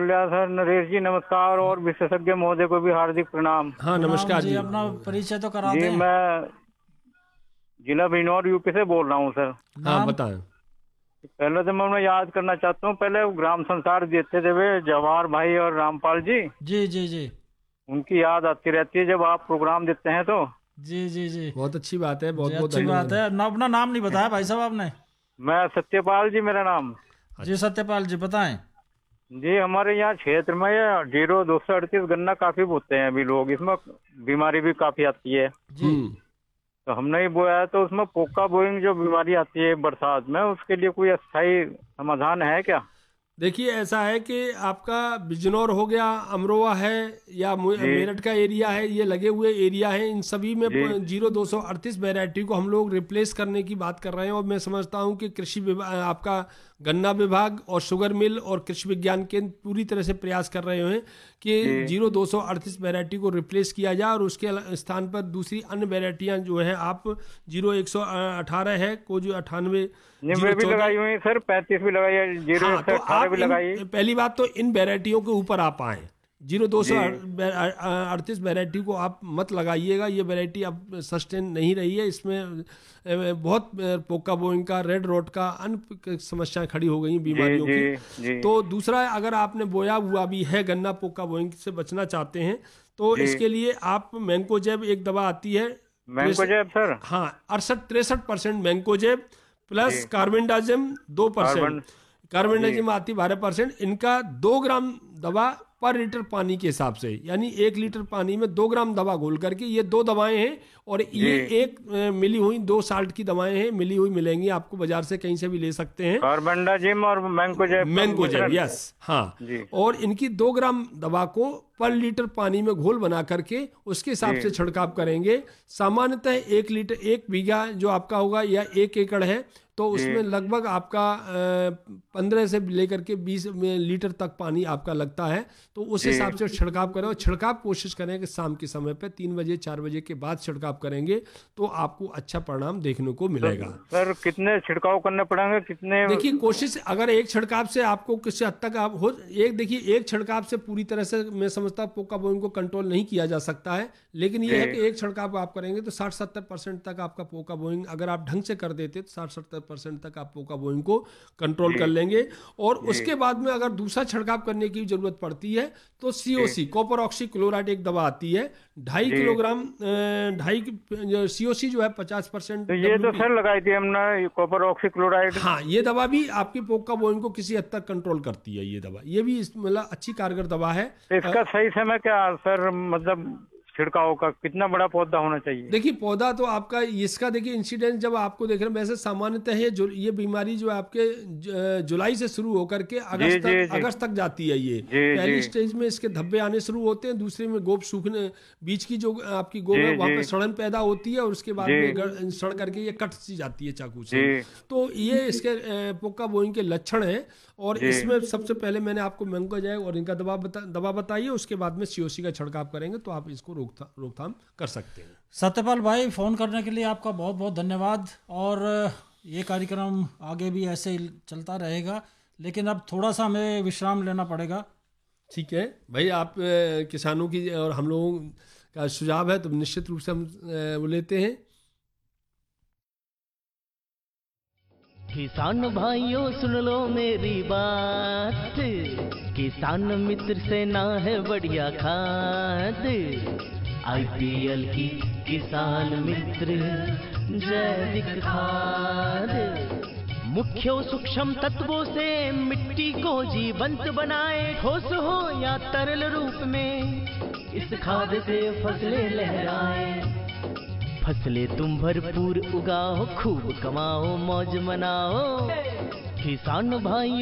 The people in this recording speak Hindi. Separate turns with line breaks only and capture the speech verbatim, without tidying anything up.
सर नरेश जी नमस्कार और विशेषज्ञ महोदय को भी हार्दिक प्रणाम।
हाँ नमस्कार जी।
अपना परिचय तो करा
जी
दें।
मैं जिला बिजनौर यूपी से बोल रहा हूँ सर।
हाँ बताएं।
पहले तो मैं उन्हें याद करना चाहता हूँ, पहले वो ग्राम संसार देते थे वे जवाहर भाई और रामपाल जी,
जी जी जी
उनकी याद आती रहती है जब आप प्रोग्राम देते हैं तो।
जी जी जी
बहुत अच्छी बात है, बहुत
जी,
बहुत
अच्छी बात है। ना अपना नाम नहीं बताया भाई साहब आपने।
मैं सत्यपाल जी मेरा नाम।
जी सत्यपाल जी बताएं।
जी हमारे यहाँ क्षेत्र में ये जीरो दो सौ अड़तीस गन्ना काफी बोते हैं अभी लोग, इसमें बीमारी भी काफी आती है।
जी
तो हमने ही बोया है तो उसमें पोका बोइंग जो बीमारी आती है बरसात में, उसके लिए कोई अस्थायी समाधान है क्या?
देखिए ऐसा है कि आपका बिजनौर हो गया, अमरोहा है या मु- मेरठ का एरिया है, ये लगे हुए एरिया हैं, इन सभी में जीरो दो सौ अड़तीस वेराइटी को हम लोग रिप्लेस करने की बात कर रहे हैं। और मैं समझता हूं कि कृषि विभाग, आपका गन्ना विभाग और शुगर मिल और कृषि विज्ञान केंद्र पूरी तरह से प्रयास कर रहे हैं कि जीरो दो सौ अड़तीस वेराइटी को रिप्लेस किया जाए और उसके अल- स्थान पर दूसरी अन्य वेराइटियां जो है आप जीरो एक सौ अठारह है को जो अठानवे
निम्बे भी लगाई हुई सर, पैंतीस भी लगाई है, जीरो
हाँ,
एक सौ
तो
अठारह
आप
भी लगाई।
इन, पहली बात तो इन वेराइटियों के ऊपर आप आए, जीरो दो सौ अड़तीस वेराइटी को आप मत लगाइएगा। ये वेराइटी अब सस्टेन नहीं रही है, इसमें अ, बहुत अ, पोका बोइंग का, रेड रोट का, अन्य समस्याएं खड़ी हो गई बीमारियों
जी,
की।
जी।
तो दूसरा, अगर आपने बोया हुआ भी है गन्ना, पोका बोइंग से बचना चाहते हैं तो इसके लिए आप मैंकोजेब एक दवा आती है,
मैंकोजेब सर,
हाँ अड़सठ तिरसठ परसेंट मैंकोजेब प्लस कार्बेंडाजिम दो परसेंट, कार्बेंडाजिम आती बारह परसेंट, इनका दो ग्राम दवा पर लीटर पानी के हिसाब से, यानी एक लीटर पानी में दो ग्राम दवा घोल करके, ये दो दवाएं हैं और ये एक अ, मिली हुई दो साल्ट की दवाएं हैं, मिली हुई मिलेंगी आपको बाजार से, कहीं से भी ले सकते हैं।
कार्बेंडाजिम और मैंकोजेब,
मैंकोजेब यस हाँ। और इनकी दो ग्राम दवा को पर लीटर पानी में घोल बना करके उसके हिसाब से छिड़काव करेंगे। सामान्यतः एक लीटर एक बीघा जो आपका होगा या एक एकड़ है तो उसमें लगभग आपका पंद्रह से लेकर के बीस लीटर तक पानी आपका लगता है। तो उस हिसाब से छिड़काव करें और छिड़काव कोशिश करें कि शाम के समय पे तीन बजे चार बजे के बाद छिड़काव करेंगे तो आपको अच्छा परिणाम देखने को मिलेगा।
सर कितने छिड़काव करने पड़ेंगे, कितने?
देखिए कोशिश, अगर एक छिड़काव से आपको किसी हद तक आप हो, एक देखिए एक छिड़काव से पूरी तरह से मैं समझता हूँ पोका बोइंग को कंट्रोल नहीं किया जा सकता है, लेकिन यह है कि एक छिड़काव आप करेंगे तो साठ सत्तर परसेंट तक आपका पोका बोइंग, अगर आप ढंग से कर देते तो साठ सत्तर परसेंट तक आप पोका बोइंग को कंट्रोल कर लेंगे। और उसके बाद में अगर दूसरा छिड़काव करने की जरूरत पड़ती है तो सीओसी, कॉपर ऑक्सी क्लोराइड एक दवा आती है, ढाई किलोग्राम ढाई सीओसी जो है पचास परसेंट।
तो ये तो सर लगाई थी हमने कॉपर ऑक्सी क्लोराइड।
हाँ ये दवा भी आपकी पोका बोइंग को किसी हद तक कंट्रोल करती है, ये दवा, ये भी मतलब अच्छी कारगर दवा है।
इसका सही समय क्या सर, मतलब छिड़काव का कितना बड़ा पौधा होना चाहिए?
देखिए पौधा तो आपका इसका देखिए इंसिडेंस जब आपको देख रहे हैं, वैसे सामान्यतः है जो ये बीमारी जो आपके जुलाई से शुरू होकर के अगस्त तक, जी, जी, अगस्त तक जाती है। ये जी, पहली जी, स्टेज में इसके धब्बे आने शुरू होते हैं, दूसरे में गोब सूखने, बीच की जो आपकी गोब है वहां पर सड़न पैदा होती है और उसके बाद में सड़ करके ये कट सी जाती है चाकू से। तो ये इसके पोका बोइंग के लक्षण है। और इसमें सबसे पहले मैंने आपको मैंकोजेब और इनका दवा बता दवा बताई है, उसके बाद में सीओसी का छिड़काव करेंगे तो आप इसको रोकथाम कर सकते हैं।
सत्यपाल भाई फोन करने के लिए आपका बहुत बहुत धन्यवाद। और ये कार्यक्रम आगे भी ऐसे ही चलता रहेगा, लेकिन अब थोड़ा सा हमें विश्राम लेना पड़ेगा।
ठीक है भाई, आप किसानों की और हम लोगों का सुझाव है तो निश्चित रूप से हम वो लेते हैं।
किसान भाइयों सुन लो मेरी बात, किसान मित्र से ना है बढ़िया खाद, आईपीएल की किसान मित्र जैविक खाद, मुख्य सूक्ष्म तत्वों से मिट्टी को जीवंत बनाए, ठोस हो या तरल रूप में इस खाद से फसलें लहराए, फसलें तुम भरपूर उगाओ, खूब कमाओ, मौज मनाओ, किसान भाइयों